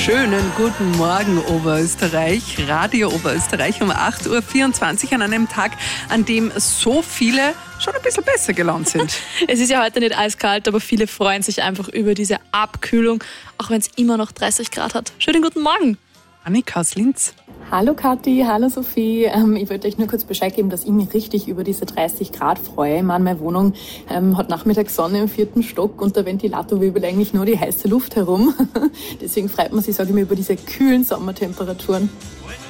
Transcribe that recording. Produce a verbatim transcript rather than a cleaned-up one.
Schönen guten Morgen, Oberösterreich. Radio Oberösterreich um acht Uhr vierundzwanzig an einem Tag, an dem so viele schon ein bisschen besser gelaunt sind. Es ist ja heute nicht eiskalt, aber viele freuen sich einfach über diese Abkühlung, auch wenn es immer noch dreißig Grad hat. Schönen guten Morgen. Annika aus Linz. Hallo Kathi, hallo Sophie. Ähm, ich wollte euch nur kurz Bescheid geben, dass ich mich richtig über diese dreißig Grad freue. Ich meine, meine Wohnung ähm, hat nachmittags Sonne im vierten Stock und der Ventilator wirbelt eigentlich nur die heiße Luft herum. Deswegen freut man sich, sage ich mal, über diese kühlen Sommertemperaturen.